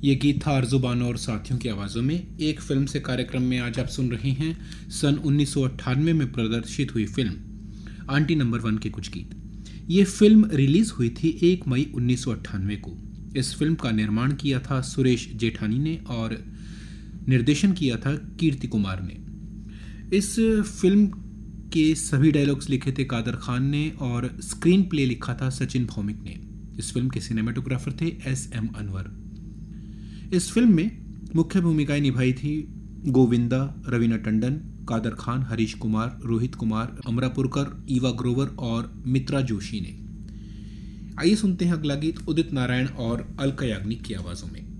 ये गीत था अर्जुबान और साथियों की आवाज़ों में। एक फिल्म से कार्यक्रम में आज आप सुन रहे हैं सन 1998 में प्रदर्शित हुई फिल्म आंटी नंबर 1 के कुछ गीत। ये फिल्म रिलीज हुई थी 1 मई 1998 को। इस फिल्म का निर्माण किया था सुरेश जेठानी ने और निर्देशन किया था कीर्ति कुमार ने। इस फिल्म के सभी डायलॉग्स लिखे थे कादर खान ने और स्क्रीन प्ले लिखा था सचिन भौमिक ने। इस फिल्म के सिनेमेटोग्राफर थे एस.एम. अनवर। इस फिल्म में मुख्य भूमिकाएं निभाई थी गोविंदा, रवीना टंडन, कादर खान, हरीश कुमार, रोहित कुमार, अमरापुरकर, ईवा ग्रोवर और मित्रा जोशी ने। आइए सुनते हैं अगला गीत उदित नारायण और अलका याग्निक की आवाजों में।